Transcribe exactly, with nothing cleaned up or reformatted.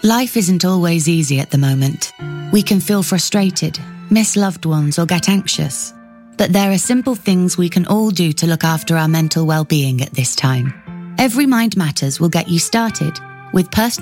Life isn't always easy at the moment. We can feel frustrated, miss loved ones, or get anxious. But there are simple things we can all do to look after our mental well-being at this time. Every Mind Matters will get you started with personal